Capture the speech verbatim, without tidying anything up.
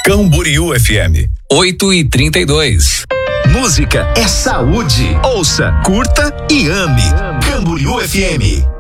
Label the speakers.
Speaker 1: Camboriú F M.
Speaker 2: oito e trinta e dois.
Speaker 3: Música é saúde. Ouça, curta e ame. Camboriú F M.